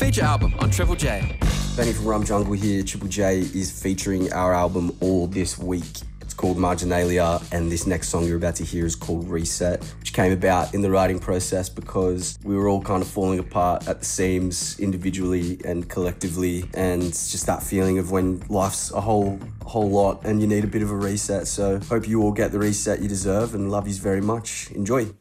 feature album on Triple J. Benny from Rum Jungle here. Triple J is featuring our album all this week. It's called Marginalia, and this next song you're about to hear is called Reset, which came about in the writing process because we were all kind of falling apart at the seams individually and collectively, and it's just that feeling of when life's a whole lot and you need a bit of a reset. So hope you all get the reset you deserve, and love yous very much. Enjoy.